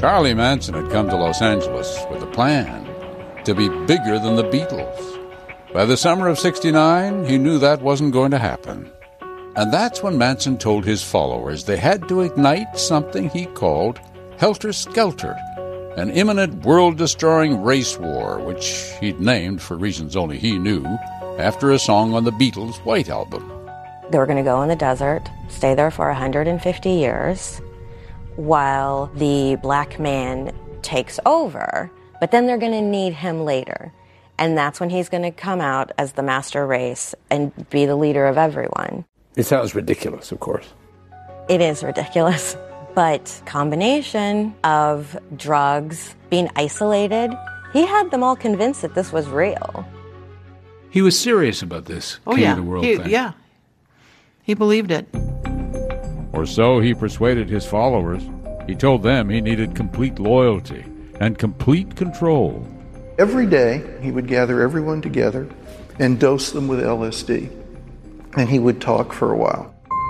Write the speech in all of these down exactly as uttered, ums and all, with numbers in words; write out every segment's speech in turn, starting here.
Charlie Manson had come to Los Angeles with a plan to be bigger than the Beatles. By the summer of sixty-nine, he knew that wasn't going to happen. And that's when Manson told his followers they had to ignite something he called Helter Skelter, an imminent world-destroying race war, which he'd named, for reasons only he knew, after a song on the Beatles' White Album. They were going to go in the desert, stay there for one hundred fifty years, while the black man takes over, but then they're going to need him later. And that's when he's going to come out as the master race and be the leader of everyone. It sounds ridiculous, of course. It is ridiculous. But combination of drugs, being isolated, he had them all convinced that this was real. He was serious about this oh, king yeah. of the world he, thing. Yeah. He believed it. Or so he persuaded his followers. He told them he needed complete loyalty and complete control. Every day, he would gather everyone together and dose them with L S D. And he would talk for a while.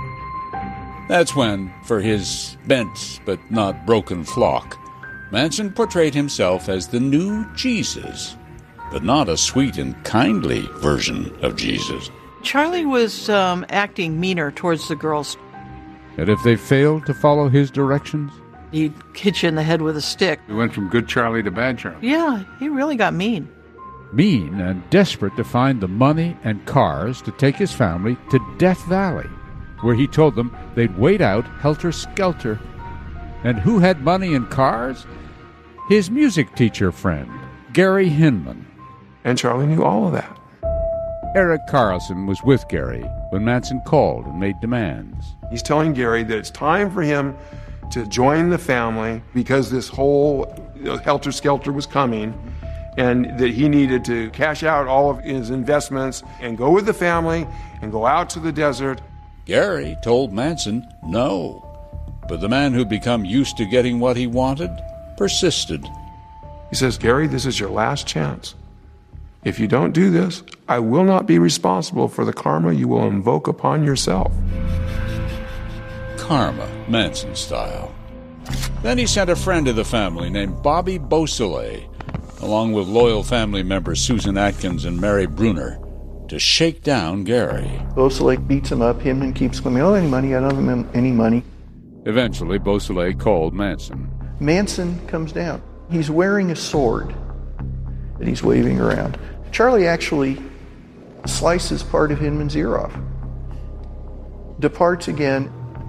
That's when, for his bent but not broken flock, Manson portrayed himself as the new Jesus, but not a sweet and kindly version of Jesus. Charlie was um, acting meaner towards the girls. And if they failed to follow his directions, He'd hit you in the head with a stick. He went from good Charlie to bad Charlie. Yeah, he really got mean. Mean and desperate to find the money and cars to take his family to Death Valley, where he told them they'd wait out helter-skelter. And who had money and cars? His music teacher friend, Gary Hinman. And Charlie knew all of that. Eric Carlson was with Gary when Manson called and made demands. He's telling Gary that it's time for him to join the family because this whole you know, helter-skelter was coming, and that he needed to cash out all of his investments and go with the family and go out to the desert. Gary told Manson no, but the man who'd become used to getting what he wanted persisted. He says, Gary, this is your last chance. If you don't do this, I will not be responsible for the karma you will invoke upon yourself. Karma, Manson style. Then he sent a friend to the family named Bobby Beausoleil, along with loyal family members Susan Atkins and Mary Bruner, to shake down Gary. Beausoleil beats him up. Hinman keeps going, oh, any money? I don't have any money. Eventually, Beausoleil called Manson. Manson comes down. He's wearing a sword that he's waving around. Charlie actually slices part of Hinman's ear off. Departs again.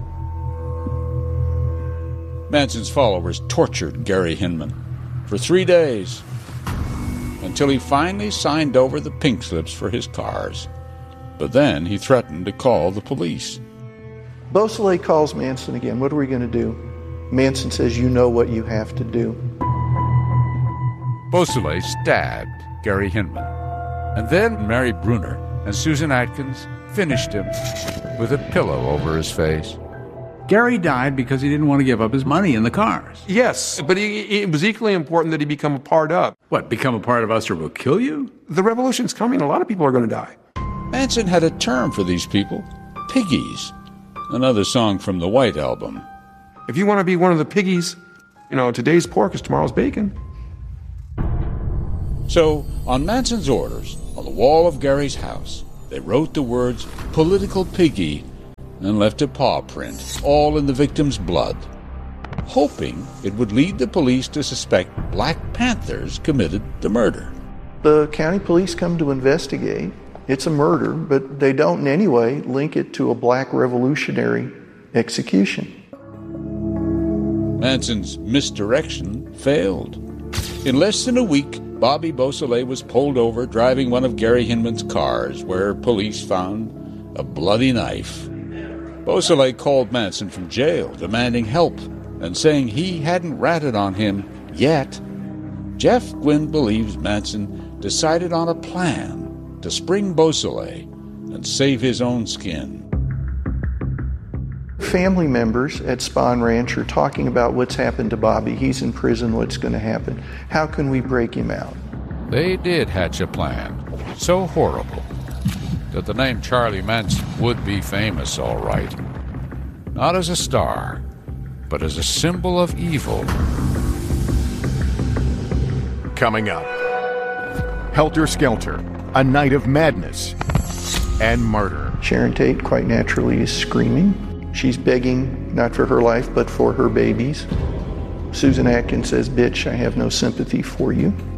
Manson's followers tortured Gary Hinman for three days until he finally signed over the pink slips for his cars. But then he threatened to call the police. Beausoleil calls Manson again. What are we going to do? Manson says, you know what you have to do. Beausoleil stabbed Gary Hinman. And then Mary Bruner and Susan Atkins finished him with a pillow over his face. Gary died because he didn't want to give up his money in the cars. Yes, but he, it was equally important that he become a part of. What, become a part of us or we'll kill you? The revolution's coming. A lot of people are going to die. Manson had a term for these people, piggies. Another song from the White Album. If you want to be one of the piggies, you know, today's pork is tomorrow's bacon. So, on Manson's orders, on the wall of Gary's house, they wrote the words political piggy and left a paw print, all in the victim's blood, hoping it would lead the police to suspect Black Panthers committed the murder. The county police come to investigate. It's a murder, but they don't in any way link it to a black revolutionary execution. Manson's misdirection failed. In less than a week, Bobby Beausoleil was pulled over driving one of Gary Hinman's cars, where police found a bloody knife. Beausoleil called Manson from jail, demanding help, and saying he hadn't ratted on him yet. Jeff Gwynn believes Manson decided on a plan to spring Beausoleil and save his own skin. Family members at Spahn Ranch are talking about what's happened to Bobby. He's in prison. What's going to happen? How can we break him out? They did hatch a plan so horrible that the name Charlie Manson would be famous, all right. Not as a star, but as a symbol of evil Coming up, Helter Skelter, a night of madness and murder. Sharon Tate, quite naturally, is screaming. She's begging not for her life, but for her babies. Susan Atkins says, "Bitch, I have no sympathy for you."